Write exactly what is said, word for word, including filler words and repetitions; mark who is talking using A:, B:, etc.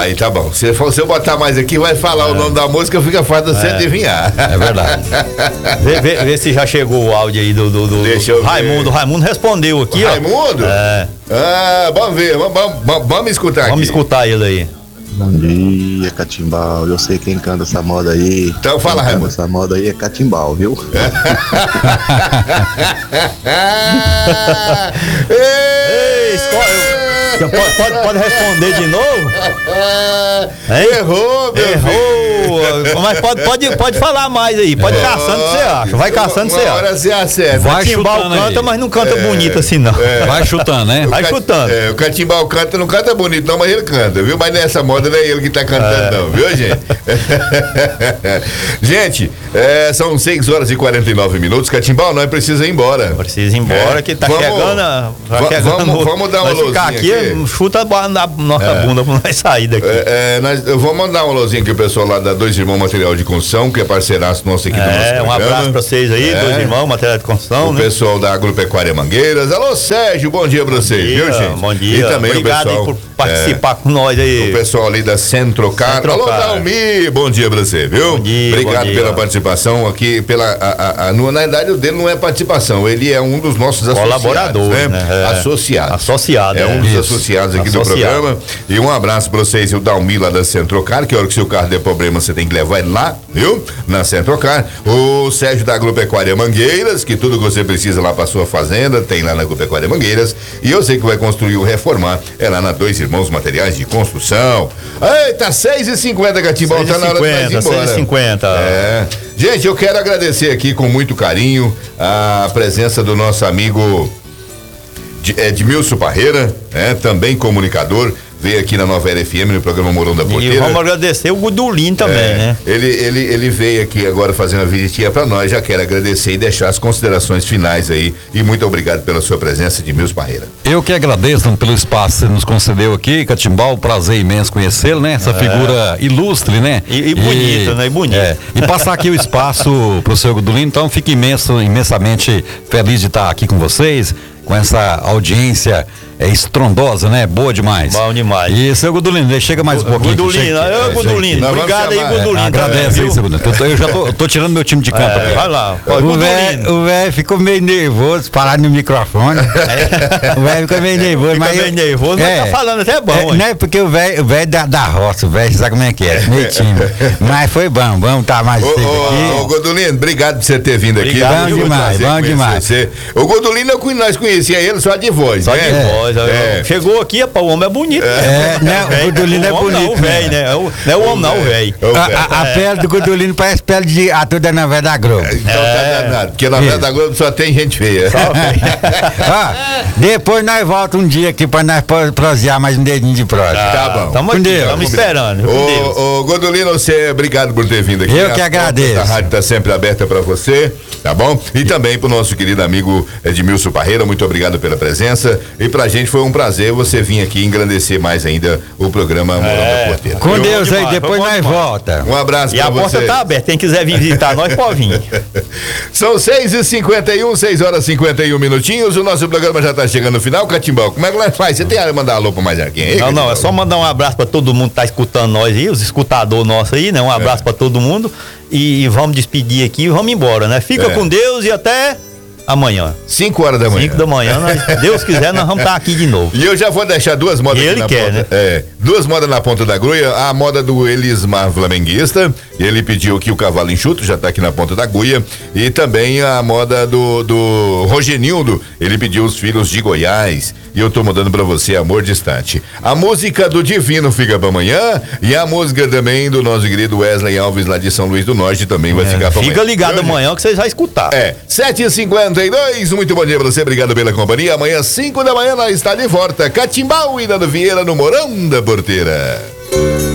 A: Aí tá bom. Se, for, se eu botar mais aqui, vai falar é. o nome da música, fica fácil de você é. adivinhar.
B: É verdade.
C: vê, vê, vê se já chegou o áudio aí do, do, do,
A: Deixa eu
C: do Raimundo. O Raimundo respondeu aqui,
A: o
C: ó.
A: Raimundo?
C: É.
A: Ah, vamos ver, vamos, vamos, vamos escutar
C: Vamos
A: aqui.
C: escutar ele aí.
D: Bom dia, Catimbau. Eu sei quem canta essa moda aí.
A: Então fala,
D: quem
A: Raimundo.
D: Essa moda aí é Catimbau, viu?
C: Ei, escolhe. Pode, pode, pode responder de novo?
A: Hein? Errou, meu
C: Errou.
A: filho.
C: Mas pode, pode, pode falar mais aí. Pode caçando o que você acha. Vai caçando o que você acha.
A: Agora você acerta.
C: Vai Catimbau canta, aí. Mas não canta é, bonito assim, não.
B: É. Vai chutando, né?
C: Vai
A: o
C: chutando.
A: É, o Catimbau canta, não canta bonito, não, mas ele canta, viu? Mas nessa moda não é ele que tá cantando, é. não, viu, gente? Gente, é, são seis horas e quarenta e nove minutos. Catimbau, nós precisamos ir embora.
C: Precisa ir embora, é. que tá
A: vamos,
C: chegando. Tá
A: vamos,
C: chegando
A: vamos, vamos dar uma luzinha
C: aqui. aqui. Chuta na nossa é. bunda pra nós sair daqui.
A: É, é, nós, eu vou mandar uma luzinha aqui, o pessoal lá da Dois Irmãos Material de Construção, que é parceiraço nosso aqui do nosso
C: É, um abraço pra vocês aí, é. Dois Irmãos Material de Construção.
A: O
C: né?
A: pessoal da Agropecuária Mangueiras. Alô, Sérgio, bom dia pra vocês,
C: dia,
A: viu, gente?
C: Bom dia.
A: E também
C: Obrigado
A: o pessoal,
C: aí por participar é, com nós aí.
A: O pessoal ali da Centrocar.
C: Centrocar.
A: Alô, Dalmi, bom dia pra você, viu?
C: Bom dia,
A: Obrigado
C: bom dia.
A: pela participação aqui, pela, a, a, a, no, na verdade o dele não é participação, ele é um dos nossos
C: colaboradores,
A: né?
C: né? É.
A: Associados.
C: Associado,
A: é um dos Isso. associados aqui Associado. do programa. E um abraço pra vocês, o Dalmi lá da Centrocar, que a hora que seu carro der problema, você tem que levar ele lá, viu? Na Centrocar. O Sérgio da Agropecuária Mangueiras, que tudo que você precisa lá pra sua fazenda, tem lá na Agropecuária Mangueiras. E eu sei que vai construir ou reformar, é lá na Dois Irmãos Materiais de Construção. Eita, seis e cinquenta, Catimbau, tá na hora de nós ir embora.
C: seis e cinquenta.
A: É. Gente, eu quero agradecer aqui com muito carinho a presença do nosso amigo Edmilson Parreira, né? Também comunicador, veio aqui na Nova Era F M no programa Morão da Porteira.
C: E vamos agradecer o Gudulin também, é, né?
A: Ele, ele, ele veio aqui agora fazendo a visitinha pra nós, já quero agradecer e deixar as considerações finais aí, e muito obrigado pela sua presença, Edmilson Parreira.
B: Eu que agradeço pelo espaço que você nos concedeu aqui, Catimbau, prazer imenso conhecê-lo, né? Essa é. figura ilustre, né?
C: E, e bonita, e, né? E bonita.
B: É, e passar aqui o espaço pro seu Gudulin, então fico imenso, imensamente feliz de estar aqui com vocês, com essa audiência é estrondosa, né? Boa demais.
C: Bom demais.
B: E seu Gudulino, chega mais um pouquinho.
C: Gudulino, eu, Gudulino. Obrigado aí, Gudulino.
B: É, agradece aí, seu Gudulino. Eu já tô, tô tirando meu time de campo.
C: É, vai lá.
B: O velho ficou meio nervoso, parado no microfone. É. O velho ficou meio nervoso.
C: Fica
B: mas
C: meio
B: eu,
C: nervoso, mas é, tá falando até bom.
B: É, não é porque o velho o da, da roça, o velho sabe como é que é, meio tímido. Mas foi bom, vamos estar tá mais
A: ô,
B: tempo
A: ô,
B: aqui.
A: Ô, Gudulino, obrigado por você ter vindo aqui.
B: Bom demais, bom demais.
A: Você. O Gudulino, nós conhecíamos ele só de voz,
C: só
A: né?
C: de voz. É. Chegou aqui, rapaz, o homem é bonito.
B: É,
C: né?
B: Não, o Gudulino é bonito.
C: Não, o velho, né? Não é o homem, não, o velho.
B: A, a, a pele do Gudulino parece pele de ator da novela da Globo.
A: Então tá danado, porque na novela da Globo só tem gente feia.
B: Ó, depois nós voltamos um dia aqui pra nós prosear mais um dedinho de prosa.
A: Tá bom.
C: Tamo aqui, estamos esperando.
A: Ô, ô, Gudulino, você, obrigado por ter vindo aqui.
B: Eu que agradeço.
A: A rádio tá sempre aberta pra você, tá bom? E também pro nosso querido amigo Edmilson Parreira, muito obrigado pela presença. E pra gente foi um prazer você vir aqui engrandecer mais ainda o programa Morão é, da Porteira.
B: Com Deus aí, depois nós volta.
A: Um abraço
C: pra você. E a porta tá aberta, quem quiser vir visitar nós pode vir.
A: São seis e cinquenta e um, seis horas e cinquenta e um minutinhos, o nosso programa já tá chegando no final. Catimbau, como é que nós faz? Você tem a mandar alô pra mais alguém aí?
C: Não, não, é só mandar um abraço pra todo mundo que tá escutando nós aí, os escutadores nossos aí, né? Um abraço é. pra todo mundo e vamos despedir aqui e vamos embora, né? Fica é. com Deus e até amanhã.
A: cinco horas da manhã.
C: cinco da manhã, nós, Deus quiser, nós vamos estar aqui de novo.
A: E eu já vou deixar duas modas
C: e
A: aqui
C: ele
A: na
C: quer,
A: ponta.
C: né?
A: É, duas modas na ponta da agulha. A moda do Elismar Flamenguista. Ele pediu aqui o cavalo enxuto, já tá aqui na ponta da agulha. E também a moda do, do Rogenildo. Ele pediu os filhos de Goiás. E eu tô mandando pra você Amor Distante. A música do Divino fica pra amanhã. E a música também do nosso querido Wesley Alves, lá de São Luís do Norte, também vai é, ficar pra amanhã.
C: Fica ligado amanhã que vocês vão escutar.
A: É, sete e cinquenta e dois, muito bom dia pra você, obrigado pela companhia. Amanhã, cinco da manhã, nós está de volta. Catimbau e Nando Vieira no Morão da Porteira.